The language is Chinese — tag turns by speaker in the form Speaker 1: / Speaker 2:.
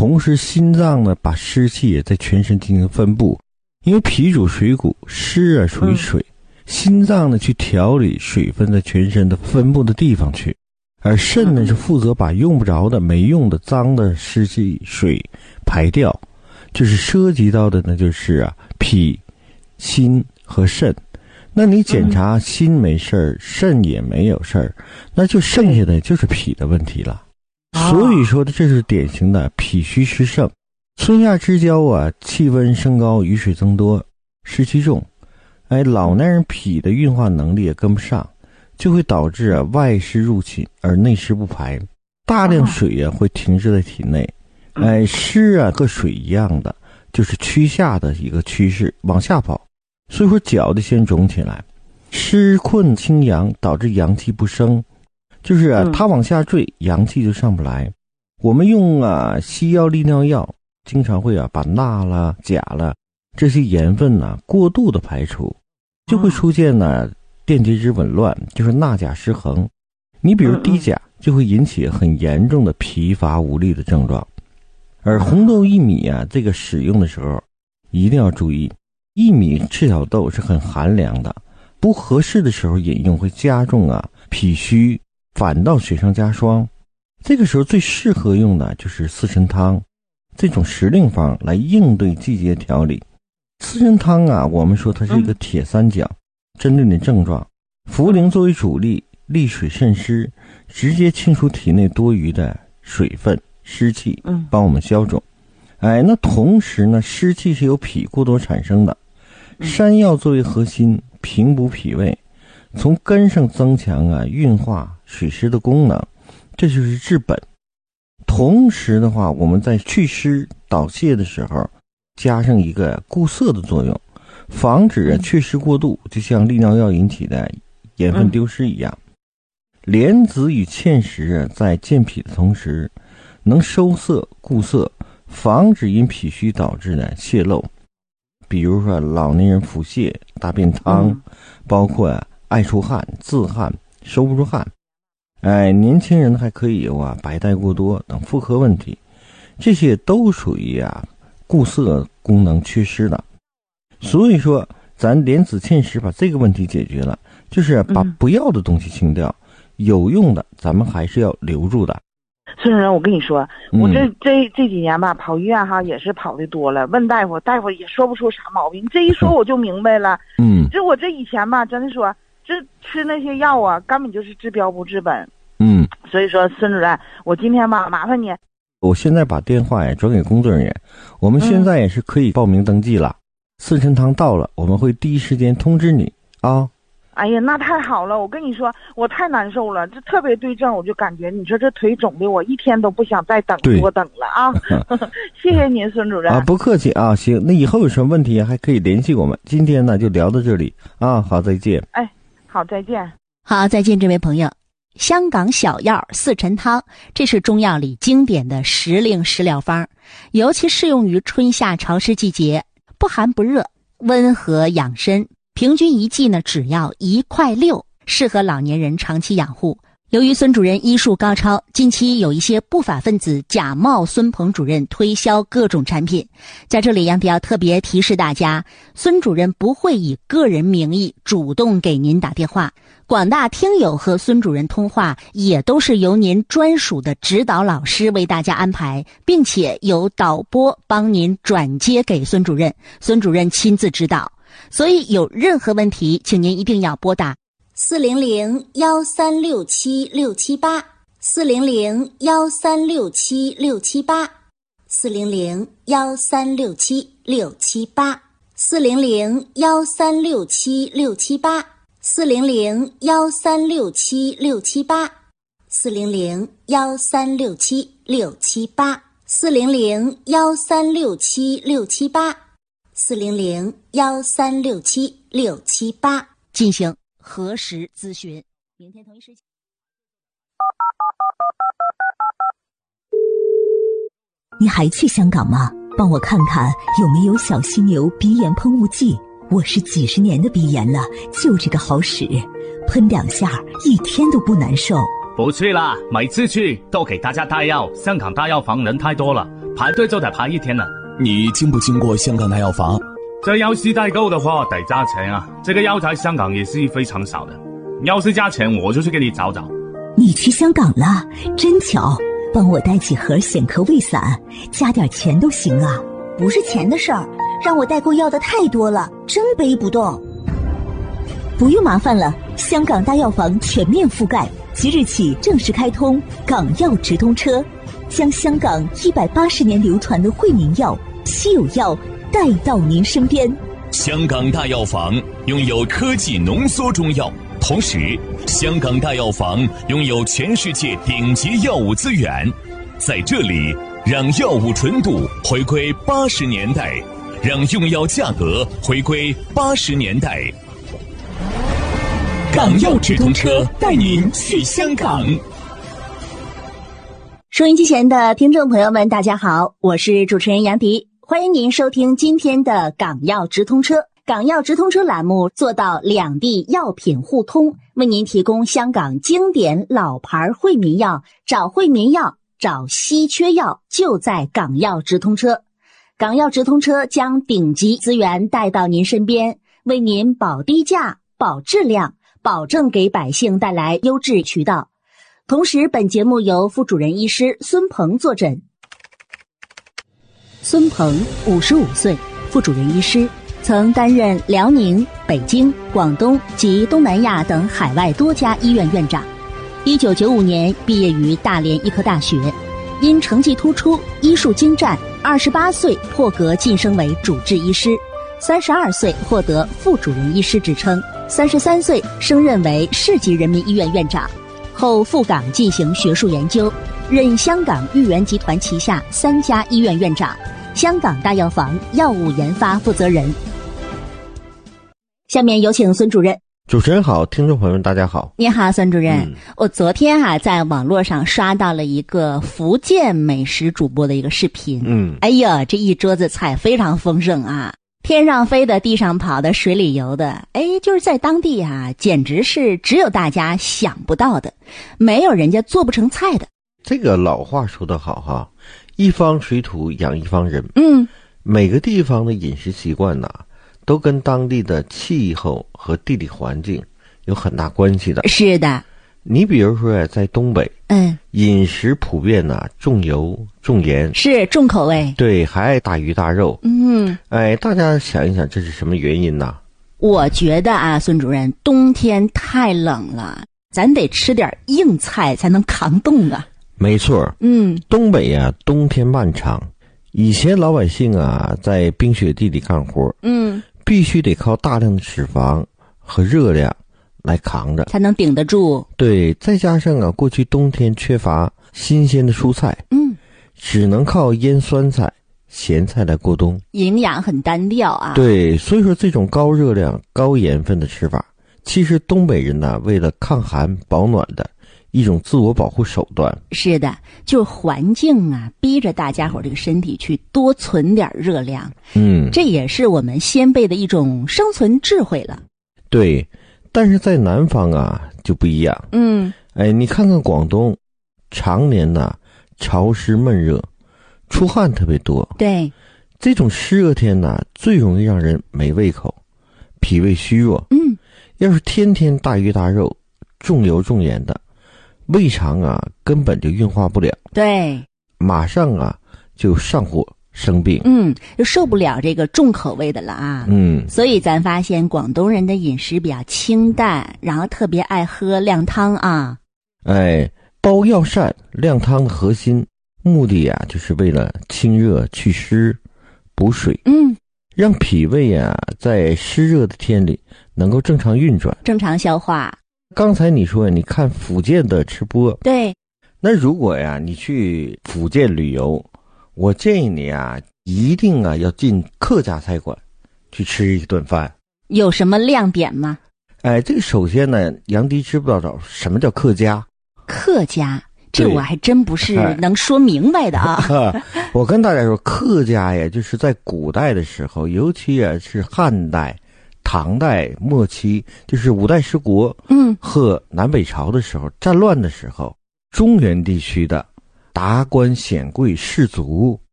Speaker 1: 同时心脏呢把湿气也在全身进行分布，因为脾主水谷，湿啊属于水，心脏呢去调理水分在全身的分布的地方去，而肾呢是负责把用不着的没用的脏的湿气水排掉，就是涉及到的呢就是脾心和肾。那你检查心没事儿，肾也没有事儿，那就剩下的就是脾的问题了。所以说的这是典型的脾虚湿盛。春夏之交气温升高，雨水增多，湿气重，老男人脾的运化能力也跟不上，就会导致外湿入侵而内湿不排，大量水会停滞在体内。湿和水一样的，就是趋下的一个趋势，往下跑。所以说脚得先肿起来，湿困清阳，导致阳气不升，就是它往下坠，阳气就上不来。我们用西药利尿药经常会把钠啦钾啦这些盐分过度的排除，就会出现电解质紊乱，就是钠钾失衡。你比如低钾就会引起很严重的疲乏无力的症状。而红豆薏米这个使用的时候一定要注意，薏米赤小豆是很寒凉的，不合适的时候饮用会加重脾虚，反倒雪上加霜。这个时候最适合用的就是四神汤这种时令方来应对季节调理。四神汤我们说它是一个铁三角，针对你症状，茯苓作为主力，利水渗湿，直接清除体内多余的水分湿气，帮我们消肿。那同时呢，湿气是由脾过多产生的，山药作为核心，平补脾胃，从根上增强运化水湿的功能，这就是治本。同时的话，我们在祛湿导泻的时候加上一个固涩的作用，防止祛湿过度，就像利尿药引起的盐分丢失一样。莲子与芡实在健脾的同时能收涩固涩，防止因脾虚导致的泄漏，比如说老年人腹泻、大便汤，包括爱出汗、自汗、收不住汗。年轻人还可以有白带过多等妇科问题，这些都属于固涩功能缺失的。所以说咱莲子芡实把这个问题解决了，就是把不要的东西清掉，有用的咱们还是要留住的。
Speaker 2: 孙主任，我跟你说，我这几年吧，跑医院也是跑的多了，问大夫，大夫也说不出啥毛病。这一说我就明白了。我这以前吧，真的说，这吃那些药根本就是治标不治本。所以说，孙主任，我今天吧，麻烦你。
Speaker 1: 我现在把电话转给工作人员，我们现在也是可以报名登记了。四神汤到了，我们会第一时间通知你啊。
Speaker 2: 哎呀，那太好了！我跟你说，我太难受了，这特别对症，我就感觉你说这腿肿的，我一天都不想再多等了啊！谢谢您，孙主任
Speaker 1: 不客气啊。行，那以后有什么问题还可以联系我们。今天呢就聊到这里啊，好，再见。
Speaker 2: 好，再见。
Speaker 3: 好，再见，这位朋友。香港小药四神汤，这是中药里经典的时令食疗方，尤其适用于春夏潮湿季节，不寒不热，温和养身。平均一剂呢只要1块6，适合老年人长期养护。由于孙主任医术高超，近期有一些不法分子假冒孙鹏主任推销各种产品。在这里杨迪要特别提示大家，孙主任不会以个人名义主动给您打电话，广大听友和孙主任通话也都是由您专属的指导老师为大家安排，并且由导播帮您转接给孙主任，孙主任亲自指导。所以有任何问题，请您一定要拨打400-1367-678 400-1367-678 400-1367-678 400-1367-678 400-1367-678 400-1367-678 400-1367-678 400-1367-678进行核实咨询。明天同一时间。
Speaker 4: 你还去香港吗？帮我看看有没有小犀牛鼻炎喷雾剂。我是几十年的鼻炎了，就这个好使，喷2下一天都不难受。
Speaker 5: 不去啦，每次去都给大家带药，香港大药房人太多了， 排队就得排一天了。
Speaker 6: 你经不经过香港大药房？
Speaker 5: 这要是代购的话得加钱啊，这个药在香港也是非常少的。要是加钱我就去给你找找。
Speaker 4: 你去香港了，真巧，帮我带几盒显科胃散，加点钱都行啊。
Speaker 7: 不是钱的事儿，让我代购要的太多了，真背不动。
Speaker 4: 不用麻烦了，香港大药房全面覆盖，即日起正式开通港药直通车，将香港180年流传的惠民药、稀有药带到您身边。
Speaker 6: 香港大药房拥有科技浓缩中药，同时香港大药房拥有全世界顶级药物资源，在这里让药物纯度回归80年代，让用药价格回归80年代。港药直通车带您去香港。
Speaker 3: 收音机前的听众朋友们，大家好，我是主持人杨迪，欢迎您收听今天的港药直通车。港药直通车栏目做到两地药品互通，为您提供香港经典老牌惠民药，找惠民药，找稀缺药，就在港药直通车。港药直通车将顶级资源带到您身边，为您保低价、保质量，保证给百姓带来优质渠道。同时，本节目由副主任医师孙鹏坐诊。孙鹏55岁，副主任医师，曾担任辽宁、北京、广东及东南亚等海外多家医院院长。1995年毕业于大连医科大学，因成绩突出、医术精湛，28岁破格晋升为主治医师，32岁获得副主任医师职称，33岁升任为市级人民医院院长，后赴港进行学术研究，任香港裕源集团旗下3家医院院长，香港大药房药物研发负责人。下面有请孙主任。
Speaker 1: 主持人好，听众朋友们大家好。
Speaker 3: 你好，孙主任。我昨天在网络上刷到了一个福建美食主播的一个视频。哎呀，这一桌子菜非常丰盛啊，天上飞的，地上跑的，水里游的，就是在当地简直是只有大家想不到的，没有人家做不成菜的。
Speaker 1: 这个老话说得好哈，一方水土养一方人。每个地方的饮食习惯都跟当地的气候和地理环境有很大关系的。是的，你比如说在东北，饮食普遍重油重盐，是重口味，对，还爱大鱼大肉。大家想一想，这是什么原因呢？我觉得孙主任，冬天太冷了，咱得吃点硬菜才能扛冻啊。没错，东北冬天漫长，以前老百姓在冰雪地里干活，必须得靠大量的脂肪和热量来扛着，才能顶得住。对，再加上过去冬天缺乏新鲜的蔬菜，只能靠腌酸菜、咸菜来过冬，营养很单调啊。对，所以说这种高热量、高盐分的吃法，其实东北人为了抗寒保暖的一种自我保护手段。是的，就是环境逼着大家伙这个身体去多存点热量。这也是我们先辈的一种生存智慧了。对，但是在南方就不一样。你看看广东，常年潮湿闷热，出汗特别多。对，这种湿热天最容易让人没胃口，脾胃虚弱。要是天天大鱼大肉，重油重盐的，胃肠根本就运化不了。对，马上就上火生病。就受不了这个重口味的了所以咱发现广东人的饮食比较清淡，然后特别爱喝靓汤煲药膳靓汤的核心目的就是为了清热祛湿补水，让脾胃在湿热的天里能够正常运转，正常消化。刚才你说你看福建的吃播，对，那如果你去福建旅游，我建议你一定要进客家菜馆去吃一顿饭。有什么亮点吗？这个首先杨迪知不知道什么叫客家？客家，这我还真不是能说明白的我跟大家说，客家就是在古代的时候，尤其是汉代、唐代末期，就是五代十国和南北朝的时候，战乱的时候，中原地区的达官显贵士族